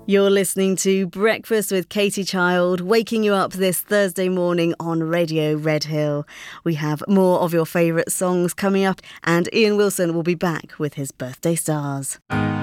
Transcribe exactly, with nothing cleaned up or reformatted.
You're listening to Breakfast with Katie Child, waking you up this Thursday morning on Radio Red Hill. We have more of your favourite songs coming up, and Ian Wilson will be back with his birthday stars.